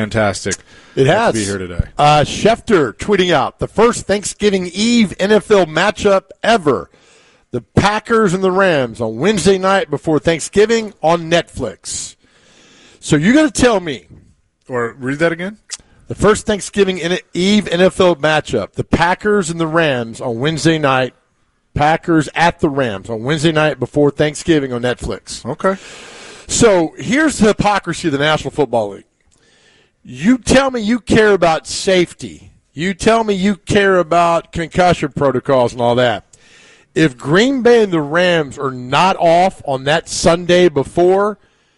fantastic. It has. To be here today. Schefter tweeting out, the first Thanksgiving Eve NFL matchup ever. The Packers and the Rams on Wednesday night before Thanksgiving on Netflix. So you're going to tell me. Or read that again? The first Thanksgiving Eve NFL matchup, the Packers and the Rams on Wednesday night. Packers at the Rams on Wednesday night before Thanksgiving on Netflix. Okay. So here's the hypocrisy of the National Football League. You tell me you care about safety. You tell me you care about concussion protocols and all that. If Green Bay and the Rams are not off on that Sunday before,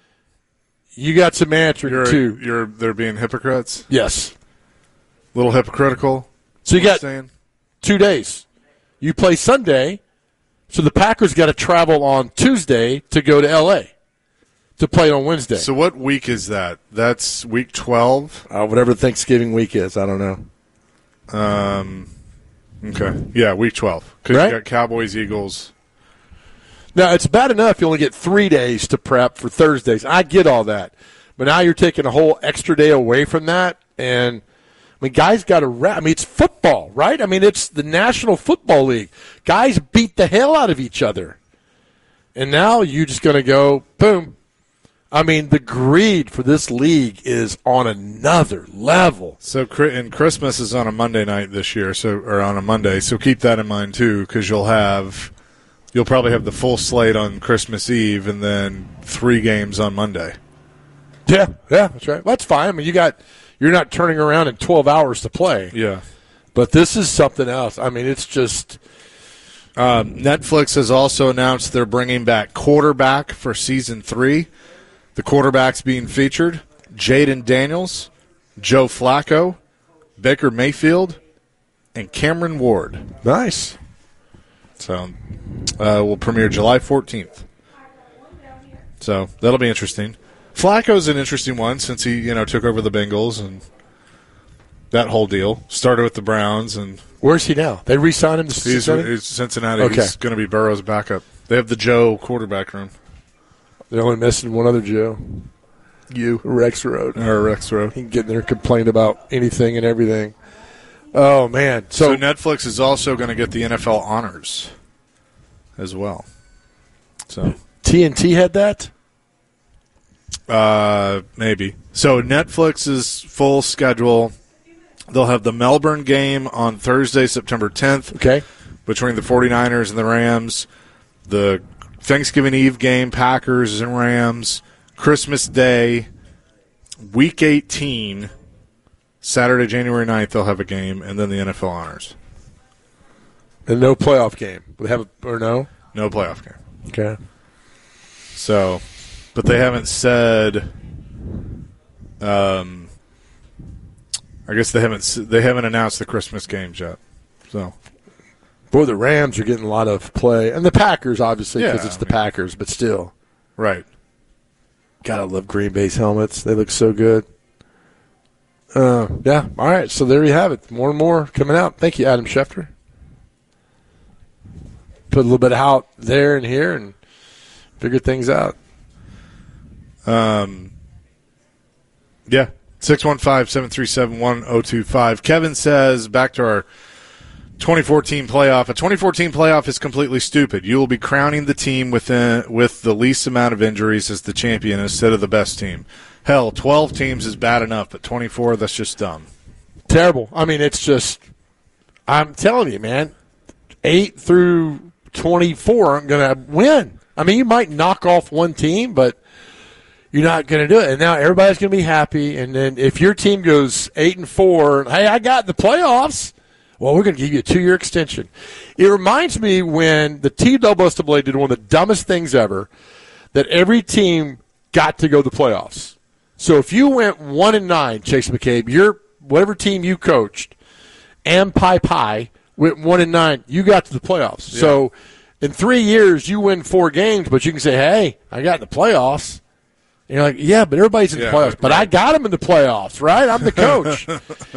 you got some answering too. They're being hypocrites? Yes. A little hypocritical? So you got 2 days. You play Sunday, so the Packers got to travel on Tuesday to go to L.A. to play on Wednesday. So what week is that? That's week 12? Whatever Thanksgiving week is. I don't know. Okay. Yeah, week 12. Because right? You got Cowboys, Eagles. Now, it's bad enough you only get 3 days to prep for Thursdays. I get all that. But now you're taking a whole extra day away from that, and I mean, guys got to rest. I mean, it's football, right? I mean, it's the National Football League. Guys beat the hell out of each other. And now you're just going to go, boom. I mean, the greed for this league is on another level. So, and Christmas is on a Monday night this year, or on a Monday, so keep that in mind, too, because you'll probably have the full slate on Christmas Eve and then 3 games on Monday. Yeah, that's right. That's fine. I mean, you're not turning around in 12 hours to play. Yeah. But this is something else. I mean, it's just Netflix has also announced they're bringing back quarterback for season 3. The quarterbacks being featured, Jaden Daniels, Joe Flacco, Baker Mayfield, and Cameron Ward. Nice. So will premiere July 14th. So that'll be interesting. Flacco's an interesting one since he, took over the Bengals and that whole deal. Started with the Browns. And where's he now? They re-signed him to Cincinnati? He's Cincinnati. Okay. He's going to be Burrow's backup. They have the Joe quarterback room. They're only missing one other Joe. Rex Road. He can get in there and complain about anything and everything. Oh, man. So Netflix is also going to get the NFL honors as well. So TNT had that? Maybe. So Netflix's full schedule, they'll have the Melbourne game on Thursday, September 10th. Okay. Between the 49ers and the Rams. The Thanksgiving Eve game, Packers and Rams. Christmas Day, Week 18, Saturday, January 9th, they'll have a game, and then the NFL honors. And no playoff game. Or no? No playoff game. Okay. So, but they haven't said. I guess they haven't announced the Christmas games yet. So, boy, the Rams are getting a lot of play, and the Packers obviously because it's the Packers, but still, right. Gotta love Green Bay's helmets; they look so good. Yeah. All right, so there you have it. More and more coming out. Thank you, Adam Schefter. Put a little bit out there and here and figure things out. Yeah. 615-737-1025. Kevin says, back to our 2014 playoff. A 2014 playoff is completely stupid. You will be crowning the team with the least amount of injuries as the champion instead of the best team. Hell, 12 teams is bad enough, but 24, that's just dumb. Terrible. I mean, it's just, I'm telling you, man, 8 through 24 aren't going to win. I mean, you might knock off one team, but you're not going to do it. And now everybody's going to be happy. And then if your team goes 8-4, hey, I got the playoffs. Well, we're going to give you a 2-year extension. It reminds me when the TSSAA did one of the dumbest things ever, that every team got to go to the playoffs. So if you went 1-9, Chase McCabe, whatever team you coached, and Pie went 1-9, you got to the playoffs. Yeah. So in 3 years, you win 4 games, but you can say, hey, I got in the playoffs. And you're like, yeah, but everybody's in the playoffs. But I got them in the playoffs, right? I'm the coach.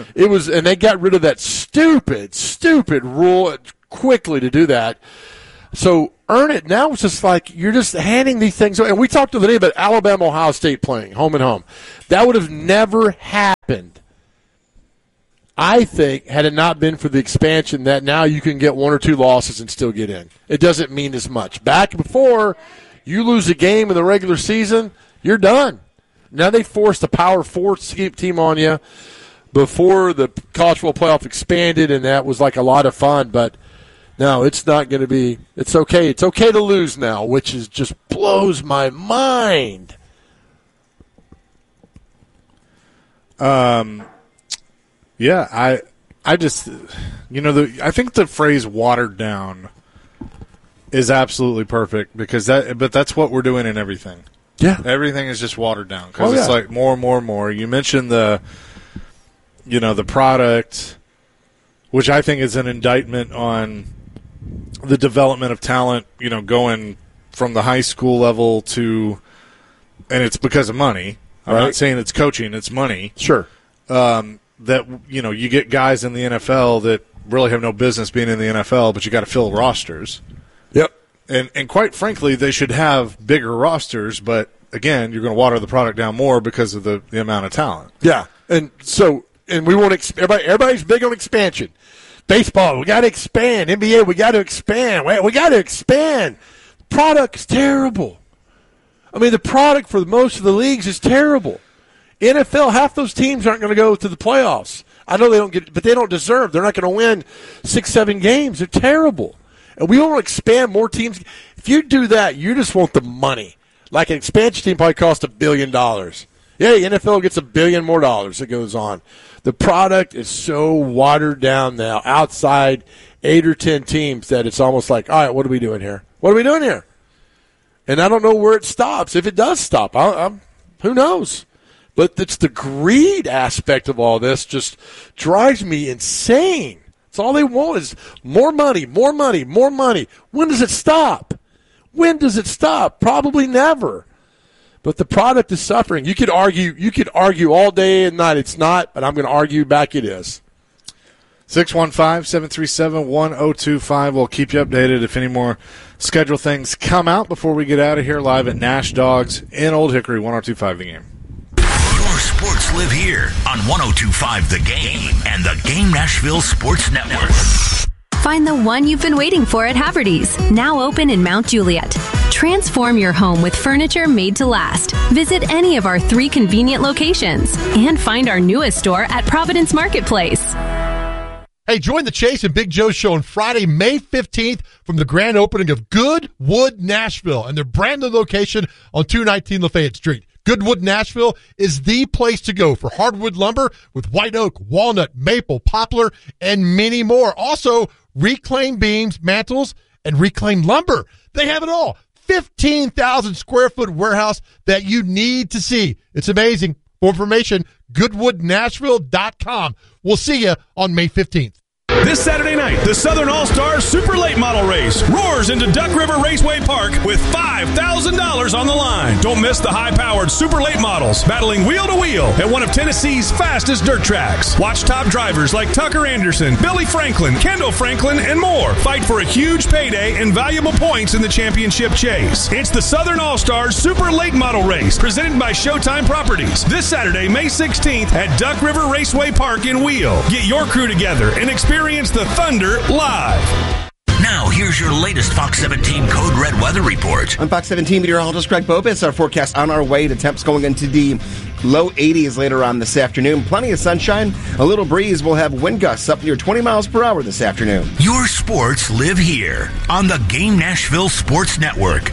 And they got rid of that stupid rule quickly to do that. So earn it. Now it's just like you're just handing these things. And we talked the other day about Alabama, Ohio State playing home and home. That would have never happened, I think, had it not been for the expansion that now you can get 1 or 2 losses and still get in. It doesn't mean as much. Back before, you lose a game in the regular season, you're done. Now they forced a Power 4 team on you before the college football playoff expanded, and that was like a lot of fun. But no, it's not going to be. It's okay. It's okay to lose now, which is just blows my mind. Yeah, I just, I think the phrase "watered down" is absolutely perfect because that's what we're doing in everything. Yeah, everything is just watered down because it's like more and more and more. You mentioned the product, which I think is an indictment on the development of talent. Going from the high school level to, and it's because of money. I'm not saying it's coaching; it's money. Sure. That you get guys in the NFL that really have no business being in the NFL, but you got to fill rosters. Yep. And quite frankly, they should have bigger rosters, but again, you're going to water the product down more because of the amount of talent. Yeah, and we want to everybody's big on expansion. Baseball, we got to expand. NBA, we got to expand. We got to expand. Product is terrible. I mean, the product for most of the leagues is terrible. NFL, half those teams aren't going to go to the playoffs. I know they don't get, but they don't deserve. They're not going to win 6-7 games. They're terrible. And we want to expand more teams. If you do that, you just want the money. Like an expansion team probably costs $1 billion. Yeah, the NFL gets $1 billion more dollars. It goes on. The product is so watered down now, outside 8 or 10 teams, that it's almost like, all right, what are we doing here? What are we doing here? And I don't know where it stops. If it does stop, who knows? But it's the greed aspect of all this just drives me insane. It's all they want is more money, more money, more money. When does it stop? When does it stop? Probably never. But the product is suffering. You could argue all day and night it's not, but I'm going to argue back it is. 615-737-1025. We'll keep you updated if any more schedule things come out before we get out of here live at Nash Dogs in Old Hickory, 102.5 The Game. Your sports live here on 102.5 The Game and the Game Nashville Sports Network. Find the one you've been waiting for at Haverty's, now open in Mount Juliet. Transform your home with furniture made to last. Visit any of our 3 convenient locations and find our newest store at Providence Marketplace. Hey, join the Chase and Big Joe show on Friday, May 15th from the grand opening of Goodwood Nashville and their brand new location on 219 Lafayette Street. Goodwood Nashville is the place to go for hardwood lumber with white oak, walnut, maple, poplar, and many more. Also, reclaimed beams, mantles, and reclaimed lumber. They have it all. 15,000 square foot warehouse that you need to see. It's amazing. For information, goodwoodnashville.com. We'll see you on May 15th. This Saturday night, the Southern All-Stars Super Late Model Race roars into Duck River Raceway Park with $5,000 on the line. Don't miss the high-powered Super Late Models battling wheel to wheel at one of Tennessee's fastest dirt tracks. Watch top drivers like Tucker Anderson, Billy Franklin, Kendall Franklin, and more fight for a huge payday and valuable points in the championship chase. It's the Southern All-Stars Super Late Model Race presented by Showtime Properties this Saturday, May 16th at Duck River Raceway Park in Wheel. Get your crew together and experience the Thunder live. Now, here's your latest Fox 17 Code Red weather report. I'm Fox 17 meteorologist Greg Bobis. Our forecast on our way to temps going into the low 80s later on this afternoon. Plenty of sunshine, a little breeze. We'll have wind gusts up near 20 miles per hour this afternoon. Your sports live here on the Game Nashville Sports Network.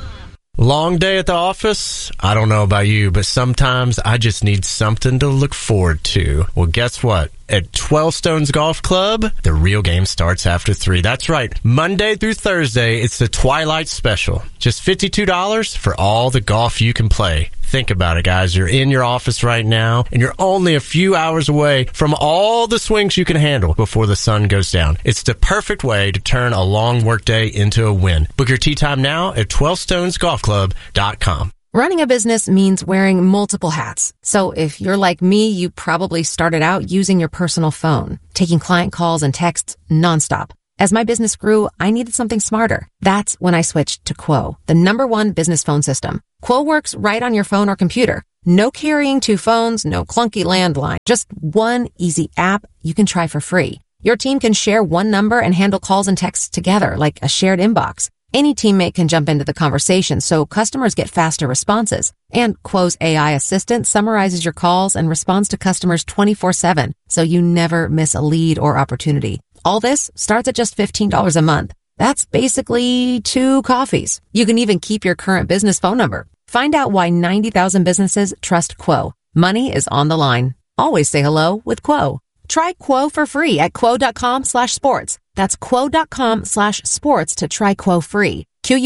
Long day at the office? I don't know about you, but sometimes I just need something to look forward to. Well, guess what? At 12 Stones Golf Club, the real game starts after 3. That's right. Monday through Thursday, it's the Twilight Special. Just $52 for all the golf you can play. Think about it, guys. You're in your office right now, and you're only a few hours away from all the swings you can handle before the sun goes down. It's the perfect way to turn a long workday into a win. Book your tee time now at 12stonesgolfclub.com. Running a business means wearing multiple hats. So if you're like me, you probably started out using your personal phone, taking client calls and texts nonstop. As my business grew, I needed something smarter. That's when I switched to Quo, the #1 business phone system. Quo works right on your phone or computer. No carrying 2 phones, no clunky landline. Just one easy app you can try for free. Your team can share one number and handle calls and texts together like a shared inbox. Any teammate can jump into the conversation so customers get faster responses. And Quo's AI assistant summarizes your calls and responds to customers 24/7, so you never miss a lead or opportunity. All this starts at just $15 a month. That's basically 2 coffees. You can even keep your current business phone number. Find out why 90,000 businesses trust Quo. Money is on the line. Always say hello with Quo. Try Quo for free at quo.com/sports. That's quo.com/sports to try Quo free.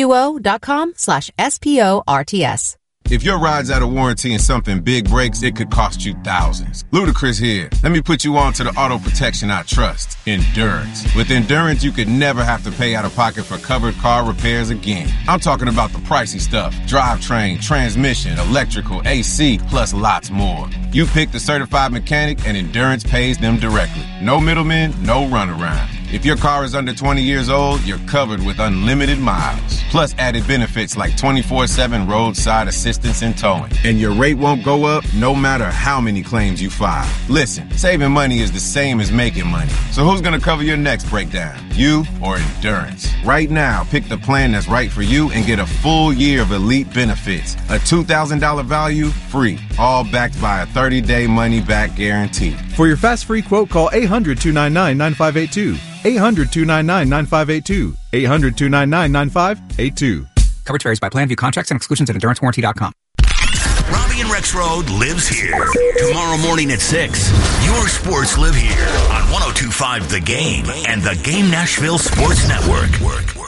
QUO.com/SPORTS. If your ride's out of warranty and something big breaks, it could cost you thousands. Ludacris here. Let me put you on to the auto protection I trust, Endurance. With Endurance, you could never have to pay out of pocket for covered car repairs again. I'm talking about the pricey stuff: drivetrain, transmission, electrical, AC, plus lots more. You pick the certified mechanic and Endurance pays them directly. No middlemen, no runaround. If your car is under 20 years old, you're covered with unlimited miles. Plus added benefits like 24/7 roadside assistance and towing. And your rate won't go up no matter how many claims you file. Listen, saving money is the same as making money. So who's going to cover your next breakdown? You or Endurance? Right now, pick the plan that's right for you and get a full year of elite benefits. A $2,000 value, free. All backed by a 30-day money-back guarantee. For your fast free quote, call 800-299-9582. 800-299-9582. 800-299-9582. Coverage varies by plan. View contracts and exclusions at EnduranceWarranty.com. Robbie and Rex Road lives here. Tomorrow morning at 6, your sports live here on 102.5 The Game and the Game Nashville Sports Network.